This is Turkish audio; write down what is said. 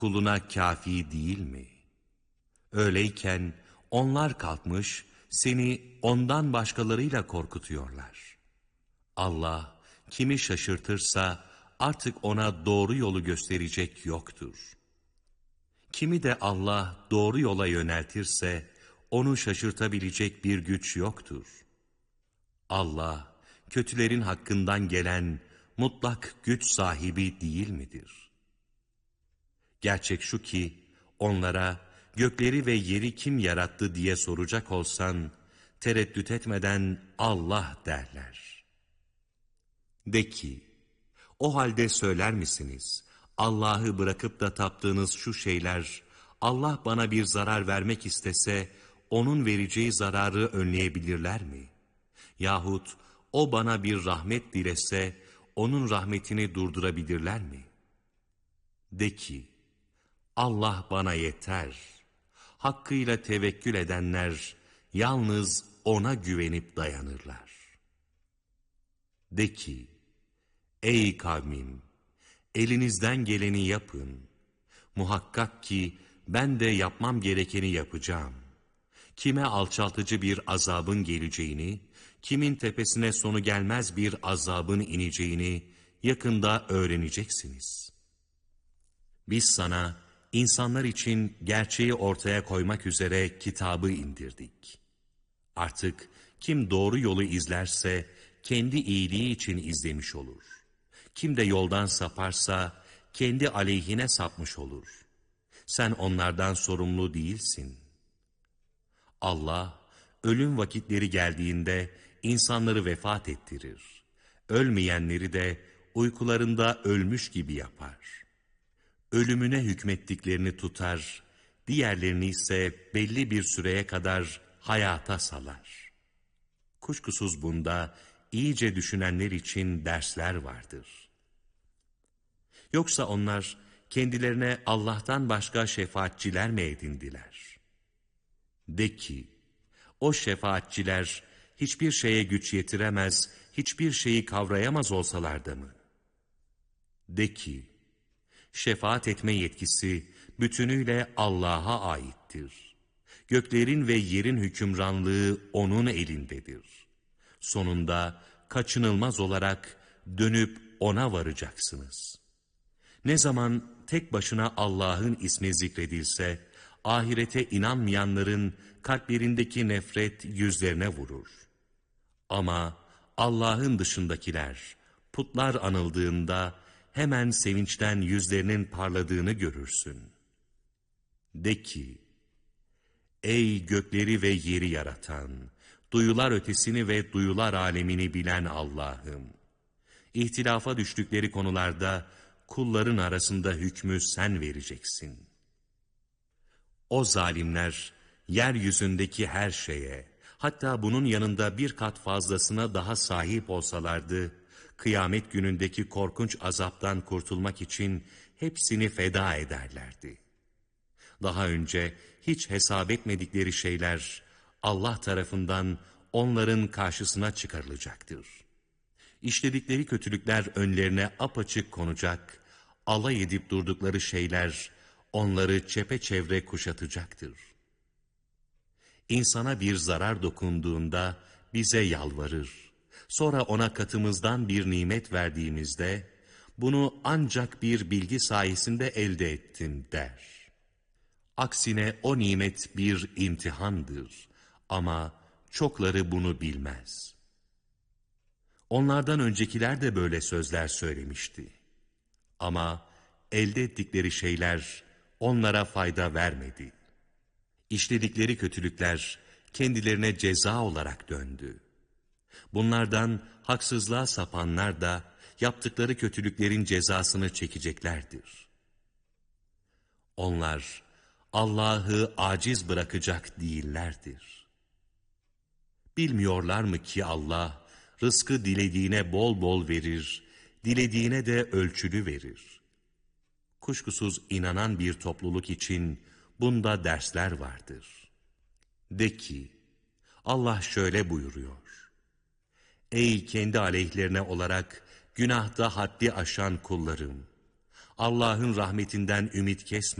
kuluna kafi değil mi? Öyleyken onlar kalkmış seni ondan başkalarıyla korkutuyorlar. Allah kimi şaşırtırsa artık ona doğru yolu gösterecek yoktur. Kimi de Allah doğru yola yöneltirse onu şaşırtabilecek bir güç yoktur. Allah kötülerin hakkından gelen mutlak güç sahibi değil midir? Gerçek şu ki onlara gökleri ve yeri kim yarattı diye soracak olsan tereddüt etmeden Allah derler. De ki, o halde söyler misiniz? Allah'ı bırakıp da taptığınız şu şeyler, Allah bana bir zarar vermek istese, onun vereceği zararı önleyebilirler mi? Yahut o bana bir rahmet dilese, onun rahmetini durdurabilirler mi? De ki, Allah bana yeter. Hakkıyla tevekkül edenler, yalnız ona güvenip dayanırlar. De ki, ey kavmim, elinizden geleni yapın. Muhakkak ki ben de yapmam gerekeni yapacağım. Kime alçaltıcı bir azabın geleceğini, kimin tepesine sonu gelmez bir azabın ineceğini yakında öğreneceksiniz. Biz sana insanlar için gerçeği ortaya koymak üzere kitabı indirdik. Artık kim doğru yolu izlerse kendi iyiliği için izlemiş olur. Kim de yoldan saparsa kendi aleyhine sapmış olur. Sen onlardan sorumlu değilsin. Allah, ölüm vakitleri geldiğinde insanları vefat ettirir. Ölmeyenleri de uykularında ölmüş gibi yapar. Ölümüne hükmettiklerini tutar, diğerlerini ise belli bir süreye kadar hayata salar. Kuşkusuz bunda iyice düşünenler için dersler vardır. Yoksa onlar kendilerine Allah'tan başka şefaatçiler mi edindiler? De ki, o şefaatçiler hiçbir şeye güç yetiremez, hiçbir şeyi kavrayamaz olsalar da mı? De ki, şefaat etme yetkisi bütünüyle Allah'a aittir. Göklerin ve yerin hükümranlığı onun elindedir. Sonunda kaçınılmaz olarak dönüp ona varacaksınız. Ne zaman tek başına Allah'ın ismi zikredilse, ahirete inanmayanların kalplerindeki nefret yüzlerine vurur. Ama Allah'ın dışındakiler, putlar anıldığında hemen sevinçten yüzlerinin parladığını görürsün. De ki, ey gökleri ve yeri yaratan, duyular ötesini ve duyular alemini bilen Allah'ım! İhtilafa düştükleri konularda kulların arasında hükmü sen vereceksin. O zalimler, yeryüzündeki her şeye, hatta bunun yanında bir kat fazlasına daha sahip olsalardı, kıyamet günündeki korkunç azaptan kurtulmak için hepsini feda ederlerdi. Daha önce hiç hesap etmedikleri şeyler Allah tarafından onların karşısına çıkarılacaktır. İşledikleri kötülükler önlerine apaçık konacak, alay edip durdukları şeyler onları çepeçevre kuşatacaktır. İnsana bir zarar dokunduğunda bize yalvarır. Sonra ona katımızdan bir nimet verdiğimizde, bunu ancak bir bilgi sayesinde elde ettim der. Aksine o nimet bir imtihandır ama çokları bunu bilmez. Onlardan öncekiler de böyle sözler söylemişti. Ama elde ettikleri şeyler onlara fayda vermedi. İşledikleri kötülükler kendilerine ceza olarak döndü. Bunlardan haksızlığa sapanlar da yaptıkları kötülüklerin cezasını çekeceklerdir. Onlar Allah'ı aciz bırakacak değillerdir. Bilmiyorlar mı ki Allah rızkı dilediğine bol bol verir, dilediğine de ölçülü verir. Kuşkusuz inanan bir topluluk için bunda dersler vardır. De ki, Allah şöyle buyuruyor: ey kendi aleyhlerine olarak günahta haddi aşan kullarım! Allah'ın rahmetinden ümit kesme.